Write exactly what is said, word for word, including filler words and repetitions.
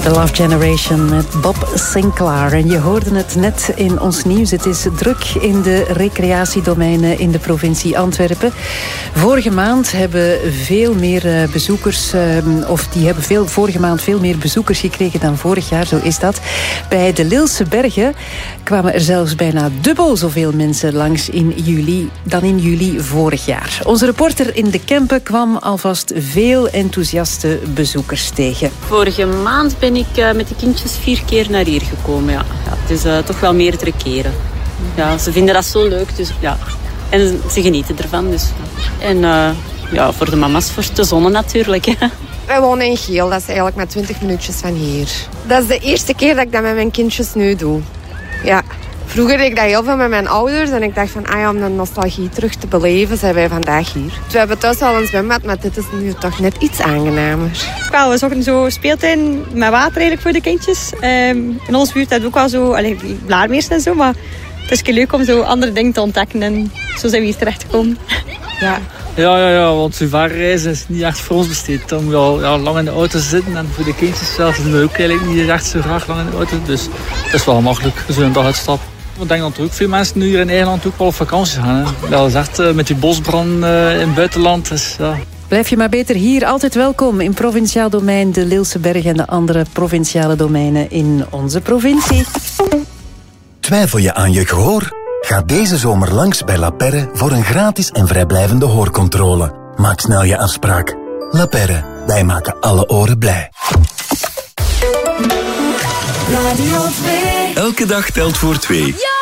The Love Generation met Bob Sinclair. En je hoorde het net in ons nieuws. Het is druk in de recreatiedomeinen in de provincie Antwerpen. Vorige maand hebben veel meer bezoekers, of die hebben veel, vorige maand veel meer bezoekers gekregen dan vorig jaar. Zo is dat. Bij de Lilse Bergen kwamen er zelfs bijna dubbel zoveel mensen langs in juli dan in juli vorig jaar. Onze reporter in de Kempen kwam alvast veel enthousiaste bezoekers tegen. Vorige maand ben ik uh, met de kindjes vier keer naar hier gekomen. Ja. Ja, het is uh, toch wel meerdere keren. Ja, ze vinden dat zo leuk. Dus, ja. En ze genieten ervan. Dus. En uh, ja, voor de mama's, voor de zonne natuurlijk. Wij wonen in Geel, dat is eigenlijk maar twintig minuutjes van hier. Dat is de eerste keer dat ik dat met mijn kindjes nu doe. Ja. Vroeger deed ik dat heel veel met mijn ouders en ik dacht van, ah ja, om de nostalgie terug te beleven, zijn wij vandaag hier. We hebben thuis al een zwembad, maar dit is nu toch net iets aangenamer. Wel, we zochten zo speeltuin met water eigenlijk voor de kindjes. Um, in onze buurt hebben we ook wel zo, allee, blaarmeers en zo, maar het is leuk om zo andere dingen te ontdekken en zo zijn we hier terechtgekomen. Ja. Ja, ja, ja, want zo'n reizen is niet echt voor ons besteed. Dan moet je al ja, lang in de auto zitten en voor de kindjes zelf doen we ook eigenlijk niet echt zo graag lang in de auto. Dus het is wel makkelijk, zo'n dag uitstappen. Ik denk dat er ook veel mensen nu hier in Nederland ook wel op vakantie gaan. Hè. Dat is echt uh, met die bosbrand uh, in het buitenland. Dus, ja. Blijf je maar beter hier. Altijd welkom in provinciaal domein de Lilse Bergen en de andere provinciale domeinen in onze provincie. Twijfel je aan je gehoor? Ga deze zomer langs bij La Perre voor een gratis en vrijblijvende hoorcontrole. Maak snel je afspraak. La Perre, wij maken alle oren blij. Radio twee. Elke dag telt voor twee. Ja!